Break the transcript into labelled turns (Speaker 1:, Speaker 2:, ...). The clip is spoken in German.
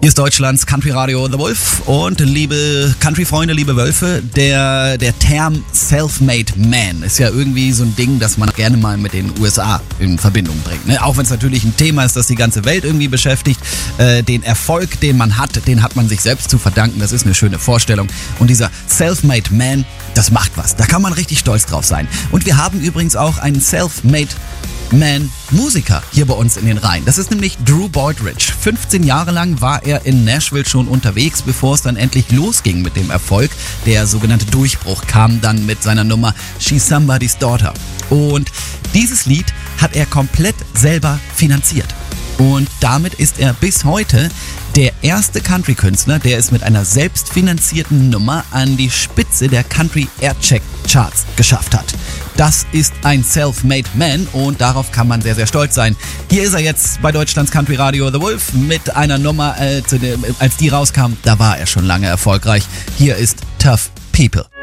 Speaker 1: Hier ist Deutschlands Country Radio The Wolf und liebe Country-Freunde, liebe Wölfe, der Term Self-Made Man ist ja irgendwie so ein Ding, das man gerne mal mit den USA in Verbindung bringt. Ne? Auch wenn es natürlich ein Thema ist, das die ganze Welt irgendwie beschäftigt. Den Erfolg, den man hat, den hat man sich selbst zu verdanken. Das ist eine schöne Vorstellung. Und dieser Self-Made Man, das macht was. Da kann man richtig stolz drauf sein. Und wir haben übrigens auch einen Self-Made Man-Musiker hier bei uns in den Reihen. Das ist nämlich Drew Boydridge. 15 Jahre lang war er in Nashville schon unterwegs, bevor es dann endlich losging mit dem Erfolg. Der sogenannte Durchbruch kam dann mit seiner Nummer She's Somebody's Daughter. Und dieses Lied hat er komplett selber finanziert. Und damit ist er bis heute der erste Country-Künstler, der es mit einer selbstfinanzierten Nummer an die Spitze der Country Aircheck Charts geschafft hat. Das ist ein Self-Made Man und darauf kann man sehr, sehr stolz sein. Hier ist er jetzt bei Deutschlands Country Radio The Wolf mit einer Nummer, als die rauskam, da war er schon lange erfolgreich. Hier ist Tough People.